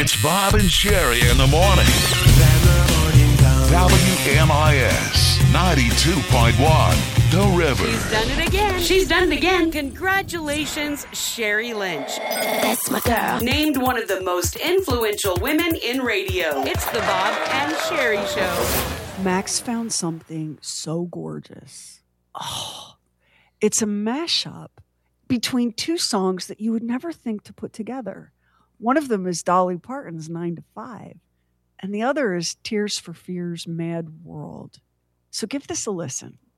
It's Bob and Sherry in the morning. WMIS 92.1, The River. She's done it again. She's done it again. Congratulations, Sherry Lynch. That's my girl. Named one of the most influential women in radio. It's the Bob and Sherry Show. Max found something so gorgeous. Oh, it's a mashup between two songs that you would never think to put together. One of them is Dolly Parton's 9 to 5, and the other is Tears for Fears' Mad World. So give this a listen.